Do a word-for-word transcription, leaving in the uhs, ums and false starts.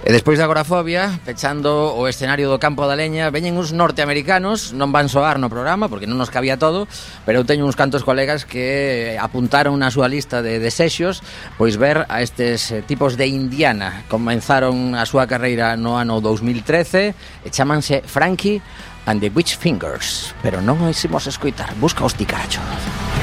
E despois da agorafobia, pechando o escenario do Campo da Leña, veñen uns norteamericanos, non van soar no programa porque non nos cabía todo, pero eu teño uns cantos colegas que apuntaron na súa lista de desexos pois ver a estes tipos de Indiana. Comenzaron a súa carreira no ano dous mil trece e chamanse Frankie and the Witch Fingers, pero non o hicimos escoitar. Busca os ti, caracho.